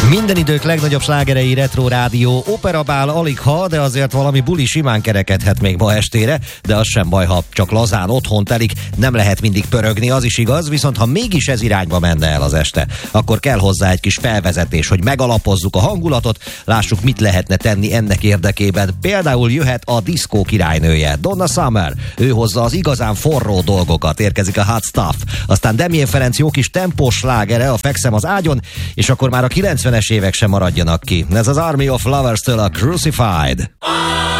Minden idők legnagyobb slágerei Retro Rádió. Operabál alig ha, de azért valami buli simán kerekedhet még ma estére, de az sem baj, ha csak lazán otthon telik, nem lehet mindig pörögni, az is igaz, viszont ha mégis ez irányba menne el az este, akkor kell hozzá egy kis felvezetés, hogy megalapozzuk a hangulatot, lássuk, mit lehetne tenni ennek érdekében. Például jöhet a diszkó királynője, Donna Summer. Ő hozza az igazán forró dolgokat, érkezik a Hot Stuff. Aztán Damien Ferenc jó kis tempós slágere, a Fekszem az ágyon, és akkor már a 90-es évek sem maradjanak ki. Ez az Army of Lovers-től a Crucified.